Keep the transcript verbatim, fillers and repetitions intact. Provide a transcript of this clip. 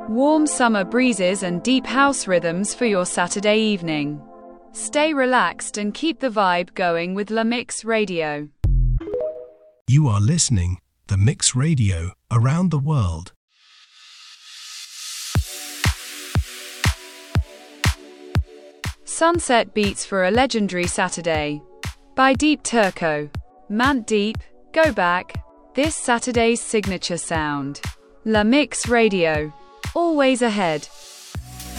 Warm summer breezes and deep house rhythms for your Saturday evening. Stay relaxed and keep the vibe going with La Mix Radio. You are listening The Mix Radio around the world. Sunset Beats for a Legendary Saturday by Deep Turco. Mant Deep, go back. This Saturday's signature sound. La Mix Radio. Always ahead.